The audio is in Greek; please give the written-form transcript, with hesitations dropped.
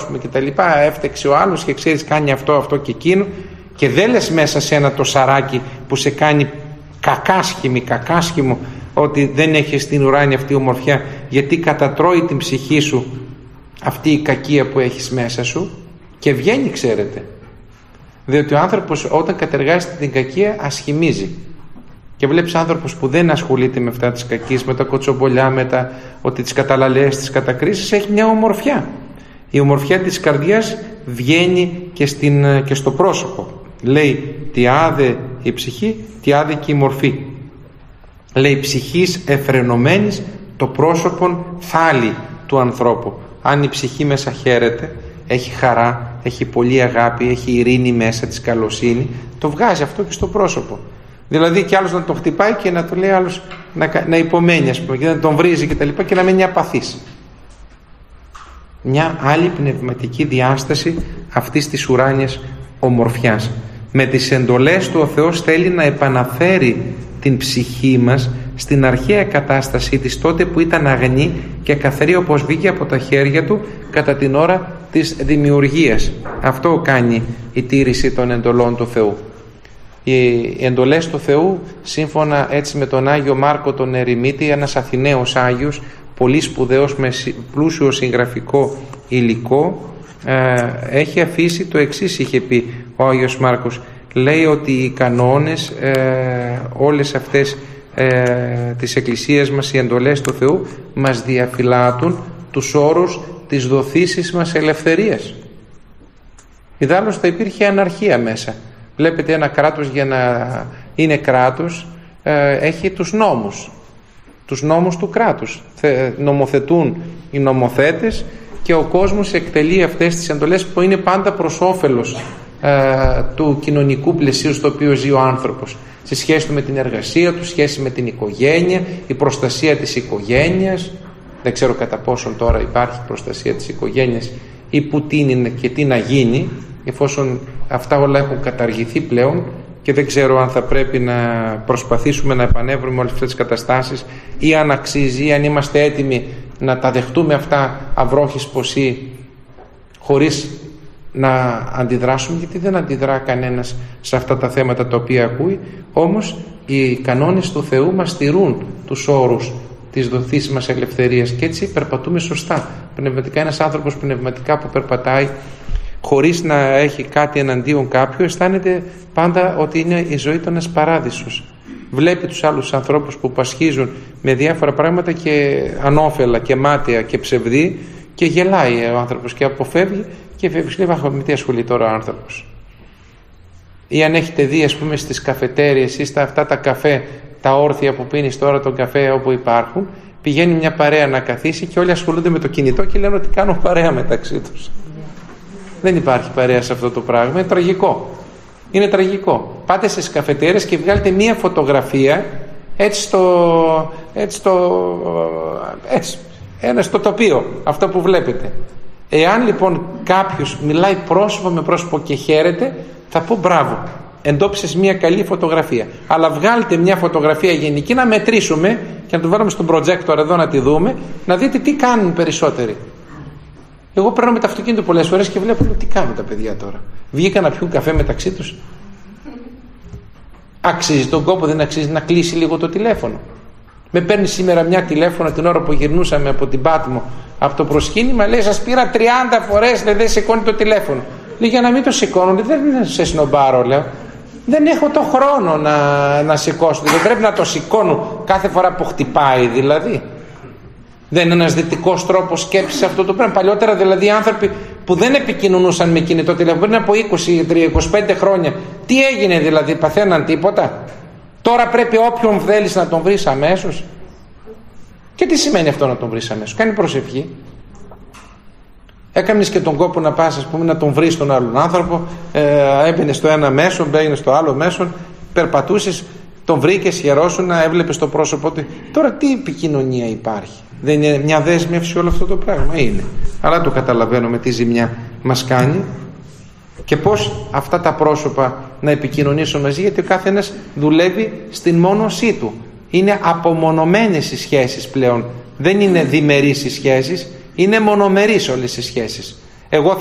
και τα λοιπά, έφτεξε ο άλλος και ξέρεις κάνει αυτό, αυτό και εκείνο, και δεν λες μέσα σε ένα τοσαράκι που σε κάνει κακάσχημο ότι δεν έχεις την ουράνια αυτή ομορφιά, γιατί κατατρώει την ψυχή σου αυτή η κακία που έχεις μέσα σου και βγαίνει, ξέρετε, διότι ο άνθρωπος όταν κατεργάζεται την κακία ασχημίζει. Και βλέπεις άνθρωπος που δεν ασχολείται με αυτά τις κακίες, με τα κοτσομπολιά, με τα ότι τις καταλαλές, τις κατακρίσεις, έχει μια ομορφιά. Η ομορφιά της καρδιάς βγαίνει και στο πρόσωπο. Λέει τι άδε η ψυχή, τι άδε και η μορφή. Λέει ψυχής εφρενωμένης το πρόσωπον θάλει του ανθρώπου. Αν η ψυχή μέσα χαίρεται, έχει χαρά, έχει πολύ αγάπη, έχει ειρήνη μέσα της, καλοσύνη, το βγάζει αυτό και στο πρόσωπο. Δηλαδή κι άλλος να το χτυπάει και να του λέει άλλος να υπομένει, ας πούμε, και να τον βρίζει και τα λοιπά και να μένει απαθής. Μια άλλη πνευματική διάσταση αυτής της ουράνιας ομορφιάς. Με τις εντολές του ο Θεός θέλει να επαναφέρει την ψυχή μας στην αρχαία κατάστασή της, τότε που ήταν αγνή και καθαρή όπως βγήκε από τα χέρια του κατά την ώρα της δημιουργίας. Αυτό κάνει η τήρηση των εντολών του Θεού. Οι εντολές του Θεού, σύμφωνα έτσι με τον Άγιο Μάρκο τον Ερημίτη, ένας Αθηναίος Άγιος, πολύ σπουδαίος με πλούσιο συγγραφικό υλικό, έχει αφήσει το εξής, είχε πει ο Άγιος Μάρκος. Λέει ότι οι κανόνες, όλες αυτές της Εκκλησίας μας, οι εντολές του Θεού μας διαφυλάττουν τους όρους της δοθήσης μας ελευθερίας. Ιδάλλως θα υπήρχε αναρχία μέσα. Βλέπετε ένα κράτος για να είναι κράτος έχει τους νόμους του κράτους. Νομοθετούν οι νομοθέτες και ο κόσμος εκτελεί αυτές τις εντολές που είναι πάντα προς όφελος του κοινωνικού πλαισίου στο οποίο ζει ο άνθρωπος, σε σχέση του με την εργασία του, σχέση με την οικογένεια, η προστασία της οικογένειας. Δεν ξέρω κατά πόσον τώρα υπάρχει προστασία της οικογένειας ή που τι είναι και τι να γίνει, εφόσον αυτά όλα έχουν καταργηθεί πλέον, και δεν ξέρω αν θα πρέπει να προσπαθήσουμε να επανέβρουμε όλες αυτές τις καταστάσεις ή αν αξίζει ή αν είμαστε έτοιμοι να τα δεχτούμε αυτά αυρόχης ποσή χωρίς να αντιδράσουμε, γιατί δεν αντιδρά κανένας σε αυτά τα θέματα τα οποία ακούει. Όμως οι κανόνες του Θεού μας στηρούν τους όρους της δοθής μας ελευθερίας και έτσι περπατούμε σωστά πνευματικά. Ένας άνθρωπος πνευματικά που περπατάει χωρίς να έχει κάτι εναντίον κάποιου, αισθάνεται πάντα ότι είναι η ζωή του ένας παράδεισος. Βλέπει τους άλλους ανθρώπους που πασχίζουν με διάφορα πράγματα και ανώφελα και μάταια και ψευδή και γελάει ο άνθρωπος και αποφεύγει και φεύγει. Με τι ασχολεί τώρα ο άνθρωπος? Ή αν έχετε δει, ας πούμε, στις καφετέριες ή στα αυτά τα καφέ, τα όρθια που πίνεις τώρα τον καφέ όπου υπάρχουν, πηγαίνει μια παρέα να καθίσει και όλοι ασχολούνται με το κινητό και λένε ότι κάνουν παρέα μεταξύ τους. Δεν υπάρχει παρέα σε αυτό το πράγμα. Είναι τραγικό. Είναι τραγικό. Πάτε στις καφετέρειες και βγάλετε μία φωτογραφία έτσι στο τοπίο, αυτό που βλέπετε. Εάν λοιπόν κάποιος μιλάει πρόσωπο με πρόσωπο και χαίρεται, θα πω μπράβο, εντόπισες μία καλή φωτογραφία. Αλλά βγάλτε μια φωτογραφία γενική να μετρήσουμε και να το βάλουμε στον προτζέκτορ εδώ να τη δούμε, να δείτε τι κάνουν περισσότεροι. Εγώ παίρνω με το αυτοκίνητο πολλές φορές και βλέπω τι κάνουν τα παιδιά τώρα. Βγήκαν να πιούν καφέ μεταξύ τους. Αξίζει τον κόπο, δεν αξίζει να κλείσει λίγο το τηλέφωνο? Με παίρνει σήμερα μια τηλέφωνο την ώρα που γυρνούσαμε από την Πάτμο, από το προσκύνημα, λέει σας πήρα 30 φορές, δεν σηκώνει το τηλέφωνο. Λέει για να μην το σηκώνω, δεν σε σνομπάρω, λέω. Δεν έχω το χρόνο να σηκώσω, δεν πρέπει να το σηκώνω κάθε φορά που χτυπάει δηλαδή. Δεν είναι ένας δυτικός τρόπος σκέψης αυτό το πράγμα? Παλιότερα δηλαδή οι άνθρωποι που δεν επικοινωνούσαν με κινητό τηλέφωνο πριν από 20-25 χρόνια, τι έγινε δηλαδή? Παθαίναν τίποτα? Τώρα πρέπει όποιον θέλεις να τον βρεις αμέσως. Και τι σημαίνει αυτό να τον βρεις αμέσως? Κάνει προσευχή. Έκανες και τον κόπο να πας, ας πούμε, να τον βρεις τον άλλον άνθρωπο, έμπαινες στο ένα μέσο, μπαίνεις στο άλλο μέσο, περπατούσες, τον βρήκες, χαιρόσουν, έβλεπες το πρόσωπό του. Τώρα τι επικοινωνία υπάρχει? Δεν είναι μια δέσμευση όλο αυτό το πράγμα? Είναι. Αλλά το καταλαβαίνουμε τι ζημιά μας κάνει και πώς αυτά τα πρόσωπα να επικοινωνήσουν μαζί, γιατί ο κάθε ένας δουλεύει στην μόνωσή του. Είναι απομονωμένες οι σχέσεις πλέον. Δεν είναι διμερείς οι σχέσεις, είναι μονομερείς όλες οι σχέσεις. Εγώ